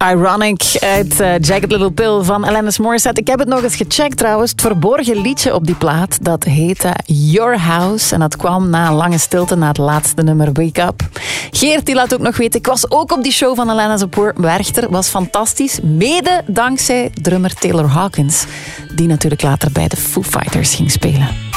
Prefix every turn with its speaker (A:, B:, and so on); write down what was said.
A: Ironic uit Jagged Little Pill van Alanis Morissette. Ik heb het nog eens gecheckt trouwens. Het verborgen liedje op die plaat, dat heette Your House. En dat kwam na een lange stilte, na het laatste nummer Wake Up. Geert die laat ook nog weten, ik was ook op die show van Alanis op Werchter. Was fantastisch, mede dankzij drummer Taylor Hawkins. Die natuurlijk later bij de Foo Fighters ging spelen.